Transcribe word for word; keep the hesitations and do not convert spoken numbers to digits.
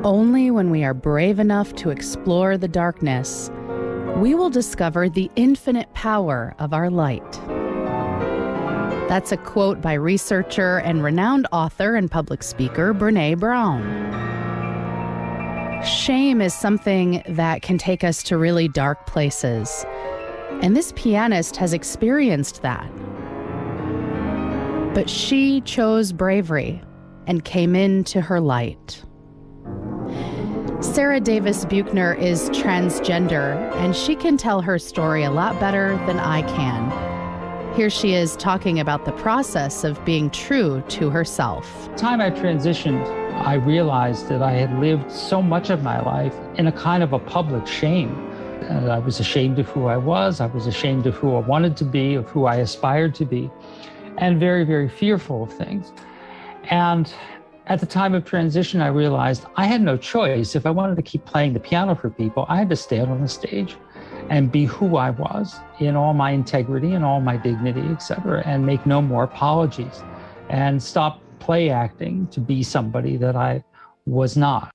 Only when we are brave enough to explore the darkness, we will discover the infinite power of our light. That's a quote by researcher and renowned author and public speaker Brené Brown. Shame is something that can take us to really dark places, and this pianist has experienced that. But she chose bravery and came into her light. Sarah Davis Buchner is transgender, and she can tell her story a lot better than I can. Here she is talking about the process of being true to herself. The time I transitioned, I realized that I had lived so much of my life in a kind of a public shame. And I was ashamed of who I was. I was ashamed of who I wanted to be, of who I aspired to be, and very, very fearful of things. And at the time of transition, I realized I had no choice. If I wanted to keep playing the piano for people, I had to stand on the stage and be who I was in all my integrity and all my dignity, et cetera, and make no more apologies and stop play acting to be somebody that I was not.